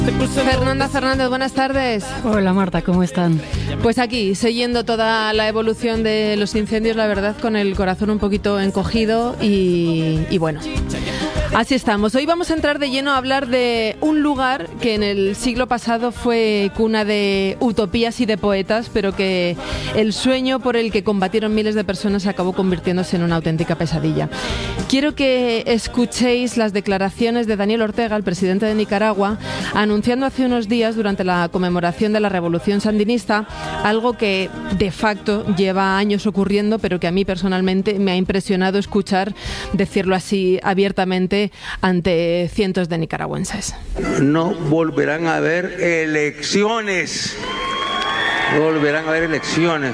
Fernanda Fernández, buenas tardes. Hola Marta, ¿cómo están? Pues aquí, siguiendo toda la evolución de los incendios, la verdad, con el corazón un poquito encogido y bueno, así estamos. Hoy vamos a entrar de lleno a hablar de un lugar que en el siglo pasado fue cuna de utopías y de poetas, pero que el sueño por el que combatieron miles de personas acabó convirtiéndose en una auténtica pesadilla. Quiero que escuchéis las declaraciones de Daniel Ortega, el presidente de Nicaragua, anunciando hace unos días, durante la conmemoración de la Revolución Sandinista, algo que de facto lleva años ocurriendo, pero que a mí personalmente me ha impresionado escuchar decirlo así abiertamente ante cientos de nicaragüenses. No volverán a haber elecciones. No volverán a haber elecciones.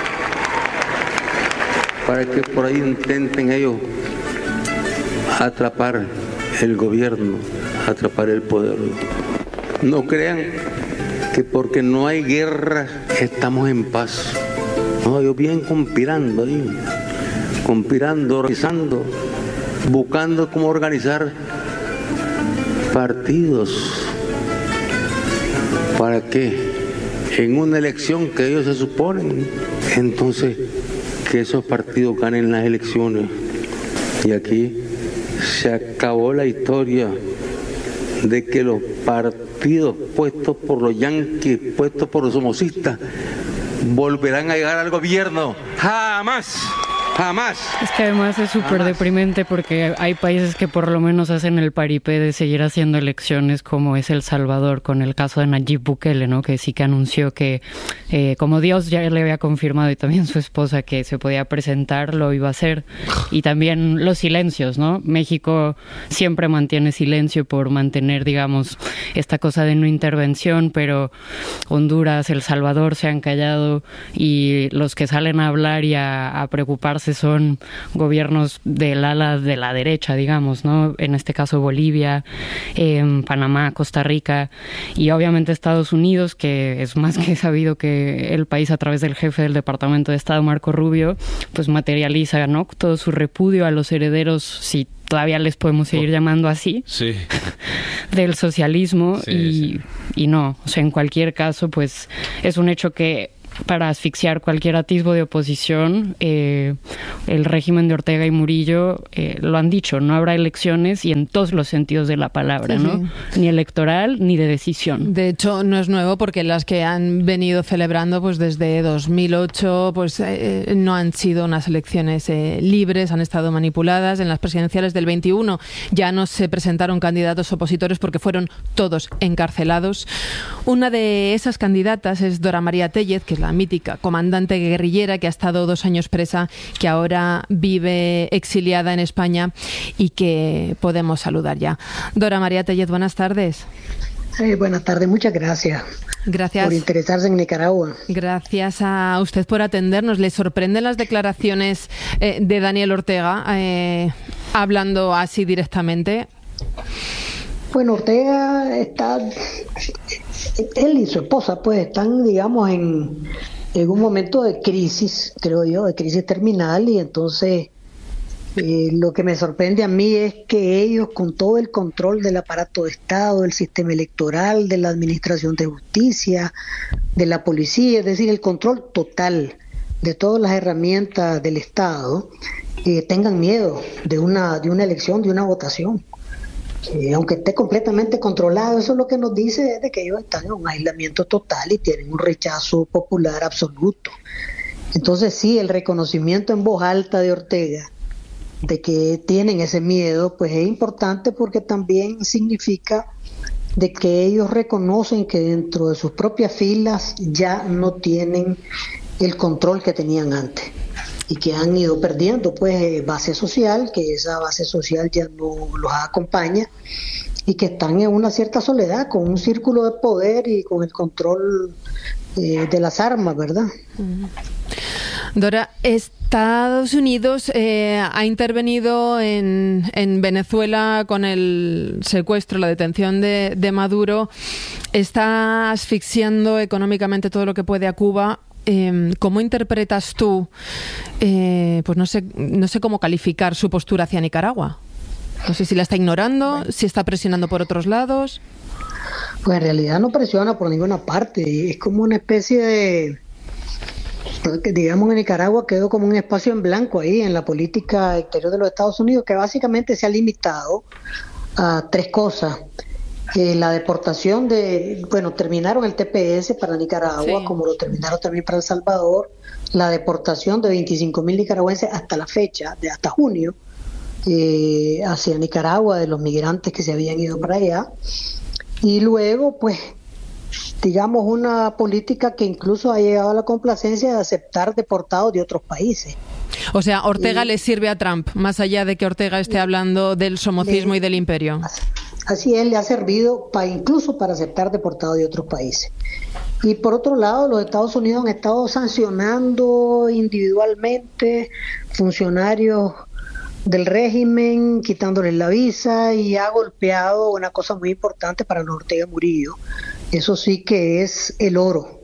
Para que por ahí intenten ellos atrapar el gobierno, atrapar el poder. No crean que porque no hay guerra estamos en paz. No, ellos vienen conspirando ahí, organizando, buscando cómo organizar partidos. ¿Para qué? En una elección que ellos se suponen, entonces que esos partidos ganen las elecciones. Y aquí se acabó la historia de que los partidos puestos por los yanquis, puestos por los somocistas, volverán a llegar al gobierno. ¡Jamás! Jamás. Es que además es súper deprimente porque hay países que por lo menos hacen el paripé de seguir haciendo elecciones, como es El Salvador, con el caso de Nayib Bukele, ¿no? Que sí que anunció que, como Dios ya le había confirmado y también su esposa que se podía presentar, lo iba a hacer. Y también los silencios, ¿no? México siempre mantiene silencio por mantener, digamos, esta cosa de no intervención, pero Honduras, El Salvador se han callado y los que salen a hablar y a preocuparse son gobiernos del ala de la derecha, digamos, ¿no? En este caso Bolivia, Panamá, Costa Rica y obviamente Estados Unidos, que es más que sabido que el país, a través del jefe del Departamento de Estado, Marco Rubio, pues materializa, ¿no?, todo su repudio a los herederos, si todavía les podemos seguir llamando así, sí, del socialismo. Sí, y no, o sea, en cualquier caso, pues es un hecho que para asfixiar cualquier atisbo de oposición, el régimen de Ortega y Murillo lo han dicho, no habrá elecciones y en todos los sentidos de la palabra, sí, ¿no? Sí. Ni electoral ni de decisión. De hecho, no es nuevo porque las que han venido celebrando pues desde 2008 pues no han sido unas elecciones libres, han estado manipuladas. En las presidenciales del 21 ya no se presentaron candidatos opositores porque fueron todos encarcelados. Una de esas candidatas es Dora María Tellez, que es la mítica comandante guerrillera que ha estado 2 años presa, que ahora vive exiliada en España y que podemos saludar ya. Dora María Tellez, buenas tardes. Buenas tardes, muchas gracias. Gracias por interesarse en Nicaragua. Gracias a usted por atendernos. ¿Le sorprenden las declaraciones de Daniel Ortega hablando así directamente? Bueno, Ortega está, él y su esposa pues están, digamos, en un momento de crisis, creo yo, de crisis terminal, y entonces lo que me sorprende a mí es que ellos, con todo el control del aparato de Estado, del sistema electoral, de la administración de justicia, de la policía, es decir, el control total de todas las herramientas del Estado, tengan miedo de una elección, de una votación. Aunque esté completamente controlado, eso es lo que nos dice es de que ellos están en un aislamiento total y tienen un rechazo popular absoluto. Entonces sí, el reconocimiento en voz alta de Ortega de que tienen ese miedo, pues es importante porque también significa de que ellos reconocen que dentro de sus propias filas ya no tienen el control que tenían antes y que han ido perdiendo pues base social, que esa base social ya no los acompaña y que están en una cierta soledad, con un círculo de poder y con el control de las armas, ¿verdad? Dora, Estados Unidos ha intervenido en Venezuela con el secuestro, la detención de Maduro, está asfixiando económicamente todo lo que puede a Cuba. ¿Cómo interpretas tú, pues no sé cómo calificar su postura hacia Nicaragua? No sé si la está ignorando, si está presionando por otros lados. pues en realidad no presiona por ninguna parte, es como una especie de, digamos, en Nicaragua quedó como un espacio en blanco ahí en la política exterior de los Estados Unidos, que básicamente se ha limitado a 3 cosas. La deportación terminaron el TPS para Nicaragua, sí, como lo terminaron también para El Salvador, la deportación de 25,000 nicaragüenses hasta la fecha, hasta junio, hacia Nicaragua, de los migrantes que se habían ido para allá, y luego, pues, digamos, una política que incluso ha llegado a la complacencia de aceptar deportados de otros países. O sea, Ortega le sirve a Trump, más allá de que Ortega esté hablando del somocismo y del imperio. Así es, le ha servido incluso para aceptar deportados de otros países. Y por otro lado, los Estados Unidos han estado sancionando individualmente funcionarios del régimen, quitándoles la visa, y ha golpeado una cosa muy importante para los Ortega Murillo. Eso sí que es el oro.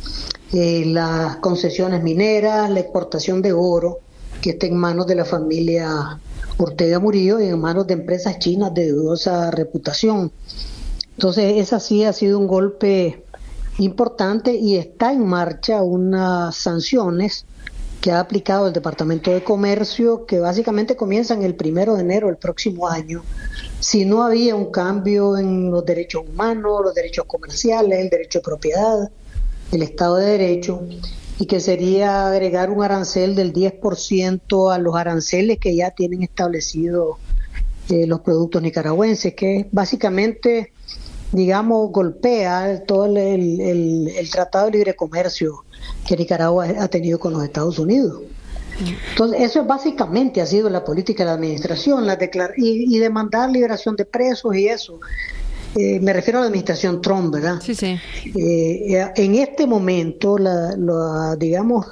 Las concesiones mineras, la exportación de oro, que está en manos de la familia Ortega Murillo y en manos de empresas chinas de dudosa reputación. Entonces, esa sí ha sido un golpe importante, y está en marcha unas sanciones que ha aplicado el Departamento de Comercio, que básicamente comienzan el 1 de enero del próximo año. Si no había un cambio en los derechos humanos, los derechos comerciales, el derecho de propiedad, el Estado de Derecho, y que sería agregar un arancel del 10% a los aranceles que ya tienen establecidos los productos nicaragüenses, que básicamente, digamos, golpea todo el Tratado de Libre Comercio que Nicaragua ha tenido con los Estados Unidos. Entonces, eso básicamente ha sido la política de la administración, y demandar liberación de presos y eso. Me refiero a la administración Trump, ¿verdad? Sí, sí. En este momento, digamos,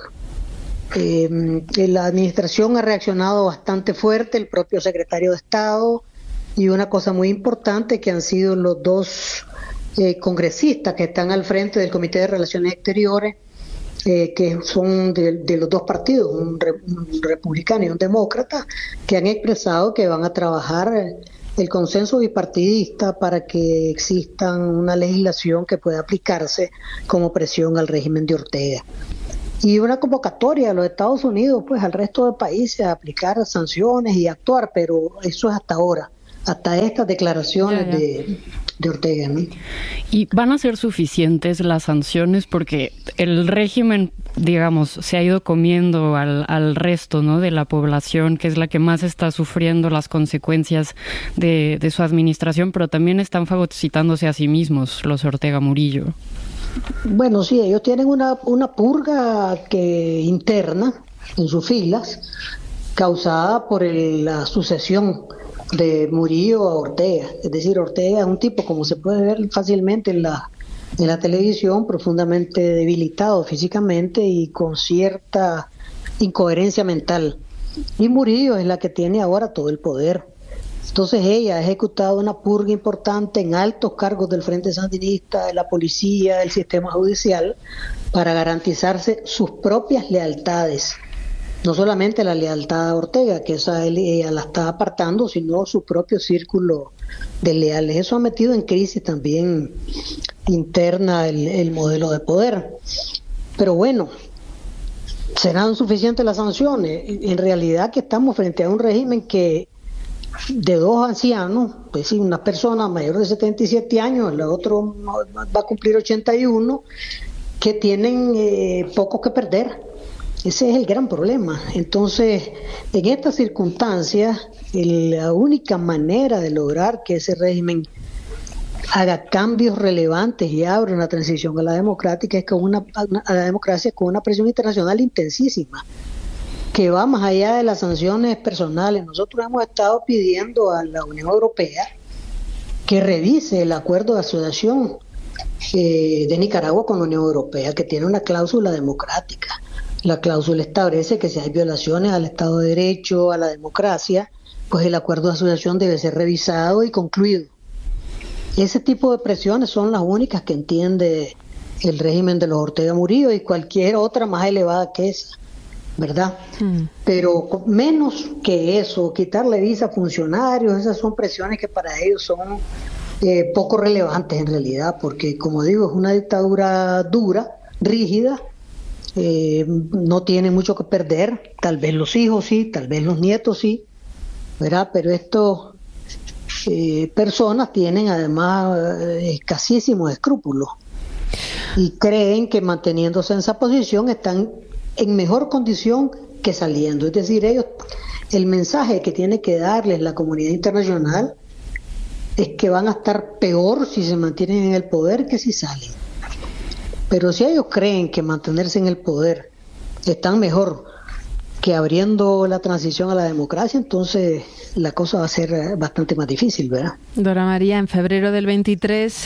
la administración ha reaccionado bastante fuerte, el propio secretario de Estado, y una cosa muy importante que han sido los 2 congresistas que están al frente del Comité de Relaciones Exteriores, que son de los 2 partidos, un republicano y un demócrata, que han expresado que van a trabajar el consenso bipartidista para que exista una legislación que pueda aplicarse como presión al régimen de Ortega. Y una convocatoria a los Estados Unidos, pues al resto de países, a aplicar sanciones y actuar, pero eso es hasta ahora, hasta estas declaraciones de Ortega, ¿no? ¿Y van a ser suficientes las sanciones? Porque el régimen, digamos, se ha ido comiendo al resto, ¿no?, de la población, que es la que más está sufriendo las consecuencias de su administración, pero también están fagocitándose a sí mismos los Ortega Murillo. Bueno, sí, ellos tienen una purga interna en sus filas, causada por la sucesión de Murillo a Ortega. Es decir, Ortega es un tipo, como se puede ver fácilmente en la televisión, profundamente debilitado físicamente y con cierta incoherencia mental. Y Murillo es la que tiene ahora todo el poder. Entonces ella ha ejecutado una purga importante en altos cargos del Frente Sandinista, de la policía, del sistema judicial, para garantizarse sus propias lealtades. No solamente la lealtad a Ortega, que ella la está apartando, sino su propio círculo de leales. Eso ha metido en crisis también interna el modelo de poder. Pero bueno, ¿serán suficientes las sanciones? En realidad que estamos frente a un régimen que de 2 ancianos, es decir, una persona mayor de 77 años, el otro va a cumplir 81, que tienen poco que perder. Ese es el gran problema. Entonces, en estas circunstancias, la única manera de lograr que ese régimen haga cambios relevantes y abra una transición a la democrática es a la democracia con una presión internacional intensísima, que va más allá de las sanciones personales. Nosotros hemos estado pidiendo a la Unión Europea que revise el acuerdo de asociación de Nicaragua con la Unión Europea, que tiene una cláusula democrática. La cláusula establece que si hay violaciones al Estado de Derecho, a la democracia, pues el acuerdo de asociación debe ser revisado y concluido. Ese tipo de presiones son las únicas que entiende el régimen de los Ortega Murillo, y cualquier otra más elevada que esa, ¿verdad? Pero menos que eso, quitarle visa a funcionarios, esas son presiones que para ellos son poco relevantes en realidad, porque como digo, es una dictadura dura, rígida, no tiene mucho que perder, tal vez los hijos sí, tal vez los nietos sí, ¿verdad? Pero estos personas tienen además escasísimos escrúpulos y creen que manteniéndose en esa posición están en mejor condición que saliendo. Es decir, ellos, el mensaje que tiene que darles la comunidad internacional es que van a estar peor si se mantienen en el poder que si salen. Pero si ellos creen que mantenerse en el poder están mejor que abriendo la transición a la democracia, entonces la cosa va a ser bastante más difícil, ¿verdad? Dora María, en febrero del 23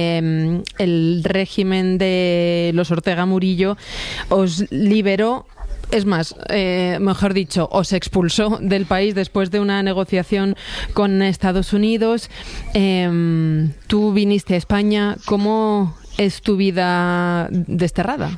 el régimen de los Ortega Murillo os liberó. Es más, mejor dicho, os expulsó del país después de una negociación con Estados Unidos. Tú viniste a España. ¿Cómo es tu vida desterrada?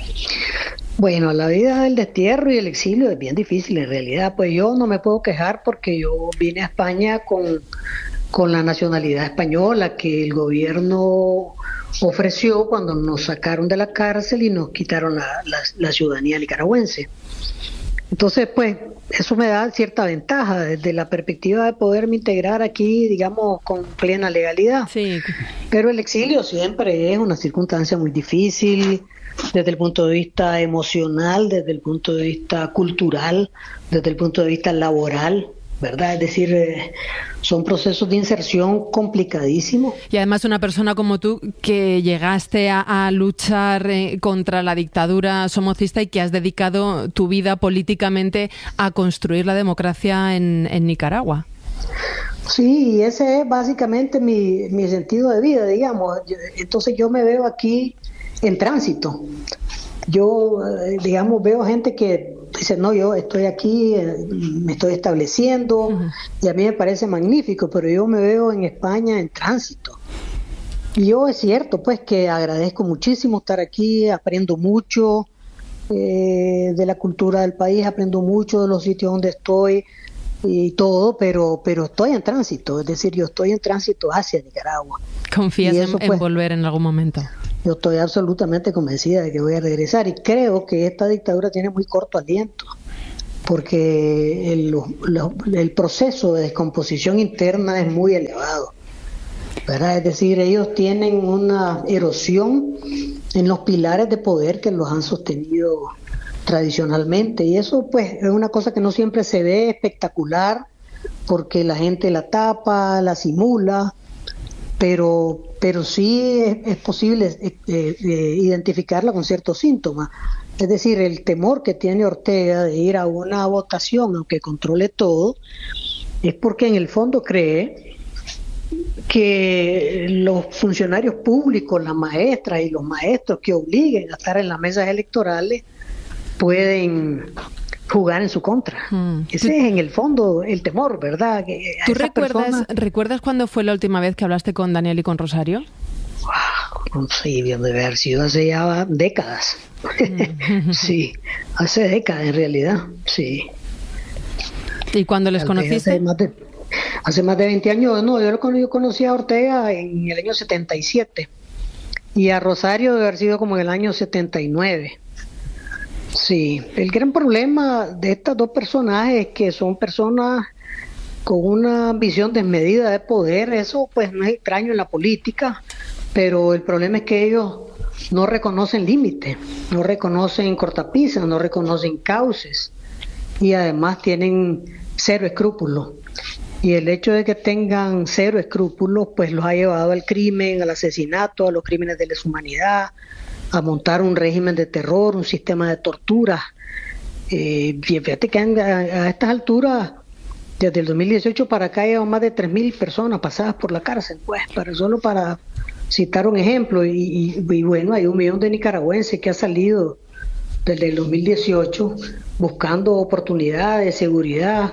Bueno, la vida del destierro y el exilio es bien difícil en realidad. Pues yo no me puedo quejar porque yo vine a España con la nacionalidad española que el gobierno ofreció cuando nos sacaron de la cárcel y nos quitaron la ciudadanía nicaragüense. Entonces, pues, eso me da cierta ventaja desde la perspectiva de poderme integrar aquí, digamos, con plena legalidad. Sí. Pero el exilio siempre es una circunstancia muy difícil desde el punto de vista emocional, desde el punto de vista cultural, desde el punto de vista laboral, ¿verdad? Es decir, son procesos de inserción complicadísimos. Y además una persona como tú que llegaste a luchar contra la dictadura somocista y que has dedicado tu vida políticamente a construir la democracia en Nicaragua. Sí, y ese es básicamente mi sentido de vida, digamos. Entonces yo me veo aquí en tránsito. Yo, digamos, veo gente que dice, no, yo estoy aquí, me estoy estableciendo, y a mí me parece magnífico, pero yo me veo en España en tránsito. Y yo es cierto, pues, que agradezco muchísimo estar aquí, aprendo mucho de la cultura del país, aprendo mucho de los sitios donde estoy y todo, pero estoy en tránsito, es decir, yo estoy en tránsito hacia Nicaragua. ¿Confías en volver en algún momento? Yo estoy absolutamente convencida de que voy a regresar y creo que esta dictadura tiene muy corto aliento porque el proceso de descomposición interna es muy elevado, ¿verdad? Es decir, ellos tienen una erosión en los pilares de poder que los han sostenido tradicionalmente y eso pues es una cosa que no siempre se ve espectacular porque la gente la tapa, la simula, pero sí es posible identificarla con ciertos síntomas. Es decir, el temor que tiene Ortega de ir a una votación, aunque controle todo, es porque en el fondo cree que los funcionarios públicos, las maestras y los maestros que obliguen a estar en las mesas electorales pueden jugar en su contra. Ese es en el fondo el temor, ¿verdad? ¿Tú recuerdas cuándo fue la última vez que hablaste con Daniel y con Rosario? Sí, debe haber sido hace ya décadas. Sí, hace décadas en realidad, sí. ¿Y cuándo les conociste? Hace más de 20 años, no, yo conocí a Ortega en el año 77 y a Rosario debe haber sido como en el año 79. Sí, el gran problema de estas dos personajes es que son personas con una ambición desmedida de poder. Eso pues no es extraño en la política, pero el problema es que ellos no reconocen límites, no reconocen cortapisas, no reconocen cauces y además tienen cero escrúpulos. Y el hecho de que tengan cero escrúpulos pues los ha llevado al crimen, al asesinato, a los crímenes de lesa humanidad, a montar un régimen de terror, un sistema de tortura. Fíjate que a estas alturas, desde el 2018 para acá, llevan más de 3.000 personas pasadas por la cárcel, pues, solo para citar un ejemplo. Y bueno, hay 1 millón de nicaragüenses que ha salido desde el 2018 buscando oportunidades, seguridad.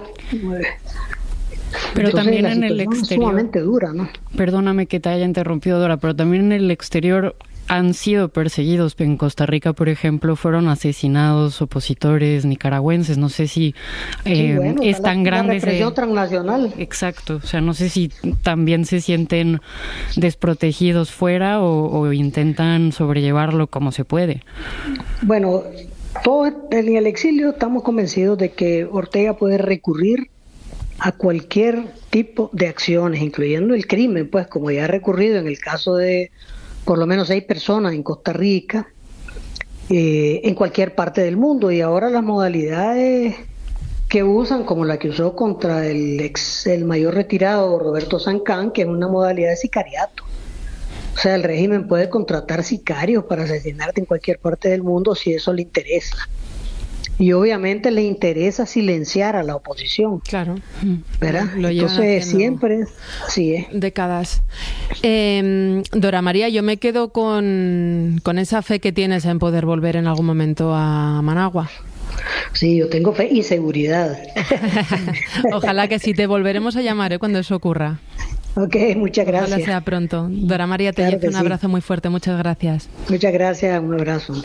Pero entonces, también en el exterior, es sumamente dura, ¿no? Perdóname que te haya interrumpido, Dora, pero también en el exterior han sido perseguidos. En Costa Rica, por ejemplo, fueron asesinados opositores nicaragüenses. No sé si es tan grande. La represión transnacional. Exacto. O sea, no sé si también se sienten desprotegidos fuera o intentan sobrellevarlo como se puede. Bueno, todos en el exilio estamos convencidos de que Ortega puede recurrir a cualquier tipo de acciones, incluyendo el crimen, pues como ya ha recurrido en el caso de por lo menos 6 personas en Costa Rica, en cualquier parte del mundo, y ahora las modalidades que usan, como la que usó contra el mayor retirado Roberto Sancán, que es una modalidad de sicariato. O sea, el régimen puede contratar sicarios para asesinarte en cualquier parte del mundo si eso le interesa. Y obviamente le interesa silenciar a la oposición. Claro. ¿Verdad? Entonces siempre así es. Décadas. Dora María, yo me quedo con esa fe que tienes en poder volver en algún momento a Managua. Sí, yo tengo fe y seguridad. Ojalá que sí, te volveremos a llamar cuando eso ocurra. Ok, muchas gracias. Ojalá sea pronto. Dora María Tellez, un abrazo muy fuerte, muchas gracias. Muchas gracias, un abrazo.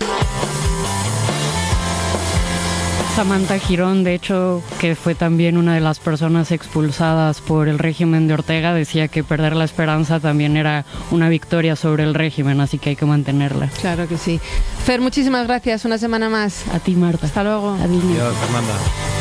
Samantha Girón, de hecho, que fue también una de las personas expulsadas por el régimen de Ortega, decía que perder la esperanza también era una victoria sobre el régimen, así que hay que mantenerla. Claro que sí. Fer, muchísimas gracias. Una semana más. A ti, Marta. Hasta luego. Adiós, Fernanda.